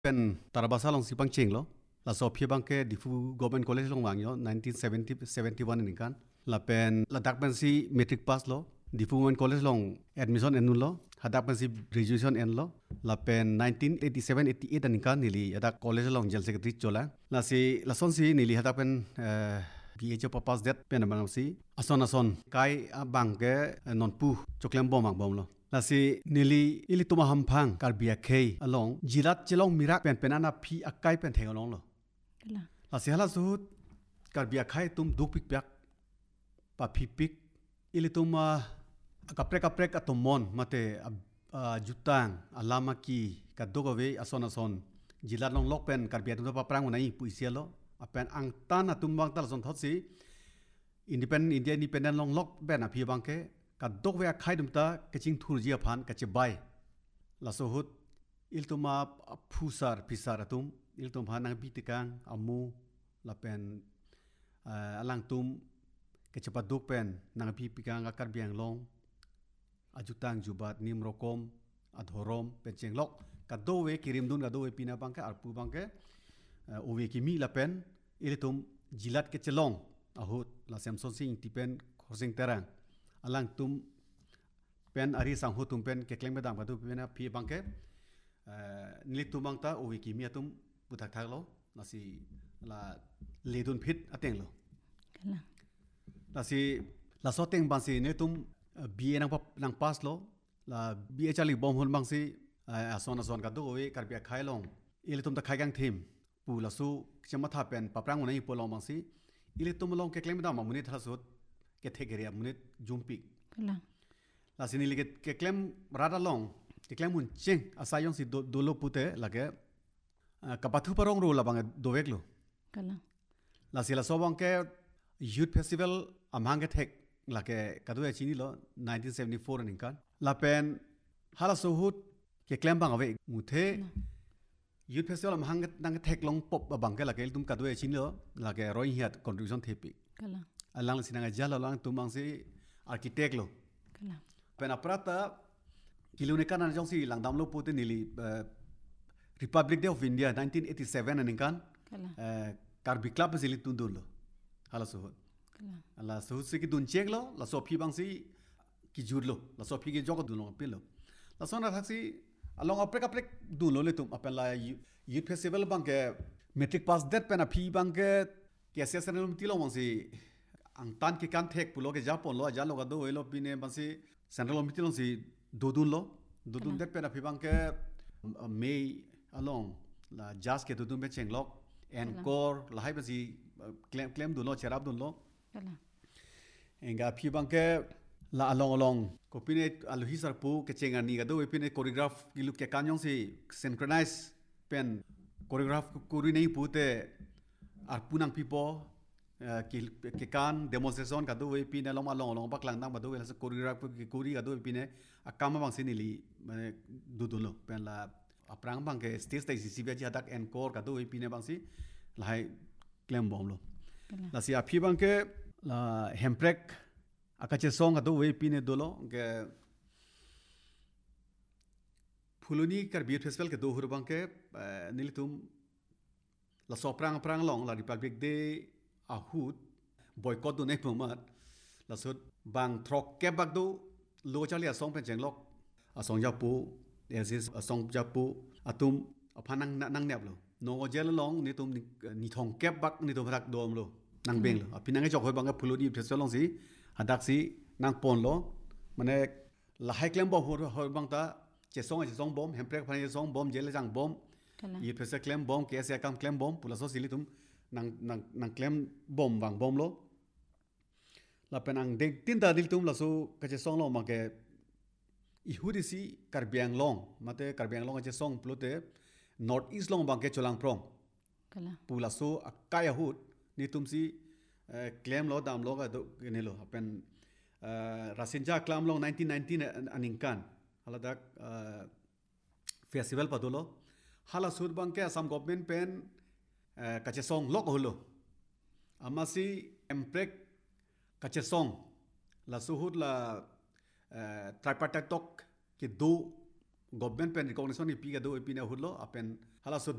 เป็นตาราบาซาลองสิปังเชงlo la so phia bang ke difu government college long wang yo 1971 ni kan la pen la dak ban si metric pass lo difu government college long admission en lo hadak ban si graduation en lo la pen 1987 88 ni kan ni li adak college long jel secretary chola la son si ni li hadak pen BH papas det pen man si ason kai bang ke non pu choklem bom ang bom lo la si nili ili tuma hampang karbia khei along jilat chelong mirak pen penana phi akai pen theng along lo la si hala sut karbia khai tum duk pik pyak pa phi pik ili tuma kaprek atomon mate jutang alama ki kadogove ason jilat long lok pen karbia tum pa prang unai puisialo apen ang tan atum bang tal son thosi independent india independent long lok ben aphi bang ke ka dok ve khai dum ta kaching thur ji phan ka che bai la so hut il tuma phusar pisar atum il tum phanang bitikang amu la pen alang tum ke chepa dok pen nang pi pikang akar biang long ajutang jubat nim rokom adhorom pen cheng lok ka do ve kirim dun ka do ve pina bang ke arpu bang ke ove ki mi la pen il tum jilat ke chelong ahut la samson sing tipen khosing terang alang tum pen ari sang hu tum pen ke kleng bedam ka tu pen phi bangke nili tum bangta owi ki mi atum puthak thak lo nasi la ledun phit ateng lo nasi la so teng bang si ne tum ba nang pass lo la ba chali bom hon bang si ason ka do owi karbia khai long ile tum ta khai gang thim pu la su chama tha pen paprang unai polong bang si ile tum long ke kleng bedam ma muni thasut ke thegeria munit jumpik la sini liget ke klem rada long ke klem mun cheng asayong si dolo pute lage kapathu parong ro la bang doveklo la sila sobang ke youth festival amhang ke thek la ke kadu chini lo 1974 ning kan la pen hala sohut ke klem bang ave muthe youth festival amhang nang thek long pop bang ke la ke tum kadu chini lo la ke roi hiat contribution thepi alang sinanga jala lang tumang si architect lo pen aprata kilune kan jong si lang dam lo putin nili Republic Day of India 1987 aning kan karbi club zili tundul lo hala so ala so se ki dun chek lo la so phi bang si ki jur lo la so phi ki jog dun lo pilo la so na thaksi along aprek dun lo le tum apela youth festival bang ke metric pass det pen a phi bang ke SSNL tilo bang si ang tan ki kan thek pulo ke japon lo ja lo ga do elo pine bang si central committee long si dodun det pen a phi bang ke may along la jas ke dodun be cheng lok encore la hai ba si claim dun lo cherap dun lo enga phi bang ke la along ko pine aluhi sar pu ke cheng ani ga do pine choreograph ki look ke kanyong si synchronize pen choreograph kuri nei pute arpunang pipo ke kan demonstration ka do we pine long baklang nang ba do we la choreograph ki kuri ga do we pine akama bang sinili mane dudulo pen la aprang bang ke stage tai si bia hadak encore ka do we pine bang si la hai claim bom lo la si aphi bang ke la hemprek akache song ka do we pine dolo ke phuluni karbi festival ke do hur bang ke nilitum la soprang long la Republic Day ahut boycott do nei pomat la sut bang throk ke bak do lo chali asong pen jenglok asong japu thesis asong japu atum aphanang nang nep lo no jel long ni tum ni thong ke bak ni to brak dom lo nang beng lo apinang jok hoi bang phuloni festival long si hadak si nang pon lo mane la hai klem bo hoi bang ta che song bom hemprek phani song bom jel jang bom yi pesa claim bom ke sia kam claim bom pula so silitum nang claim bom bang bom lo la penang ding tin da dil tum la so ka che song lo ma ke I hudisi karbiang long mate karbiang long che song plote north east long bang ke cholang prong pula so akaya hut ni tum si claim lo dam lo ga do ne lo pen rasinja claim long 1919 aning kan haladak festival padolo hala sud bang ke asam government pen kache song lok holo amasi emprek kache song la suhud la tripartite talk ke do government pen recognition ni pi ga do pi na hudlo apen hala sud